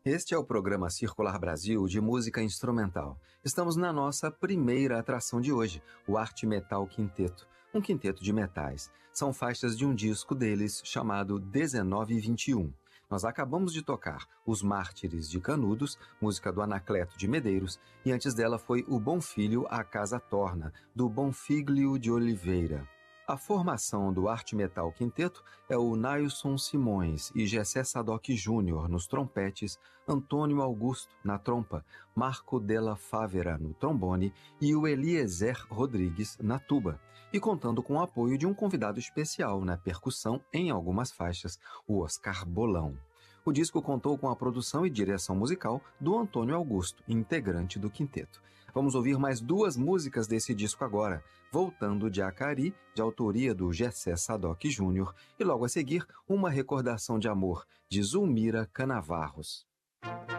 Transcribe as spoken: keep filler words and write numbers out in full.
Este é o programa Circular Brasil de música instrumental. Estamos na nossa primeira atração de hoje, o Arte Metal Quinteto, um quinteto de metais. São faixas de um disco deles chamado dezenove e vinte e um. Nós acabamos de tocar Os Mártires de Canudos, música do Anacleto de Medeiros, e antes dela foi O Bom Filho, a Casa Torna, do Bonfiglio de Oliveira. A formação do Arte Metal Quinteto é o Nailson Simões e Gessé Sadoc Júnior nos trompetes, Antônio Augusto na trompa, Marco Della Favera no trombone e o Eliezer Rodrigues na tuba, e contando com o apoio de um convidado especial na percussão em algumas faixas, o Oscar Bolão. O disco contou com a produção e direção musical do Antônio Augusto, integrante do quinteto. Vamos ouvir mais duas músicas desse disco agora, Voltando de Acari, de autoria do Gessé Sadoc Júnior, e logo a seguir, Uma Recordação de Amor, de Zulmira Canavarros.